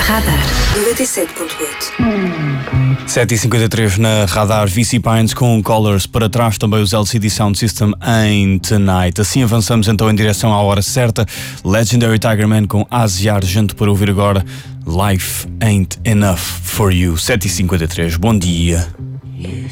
Radar 97.8. 7h53 na Radar. VC Pines com Colors. Para trás também os LCD Sound System em Tonight. Assim avançamos então em direção à hora certa. Legendary Tigerman com Ásia Argento para ouvir agora. Life Ain't Enough For You. 7h53. Bom dia.